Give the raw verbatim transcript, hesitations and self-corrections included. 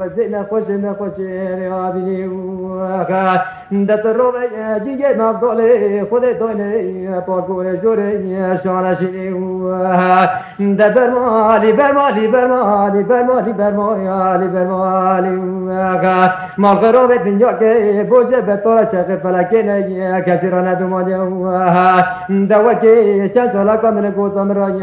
وزين خوش خوش يا بني دت روي جيجي مقدولي خدي دوني باركور جوري شانشي دت برمالي برمالي برمالي برمالي برمالي برمالي مغرب الدنيا كي بوجه بطولة شغل فلكينا كثيرا دوما دوكي شانسولا كمن قوتم راي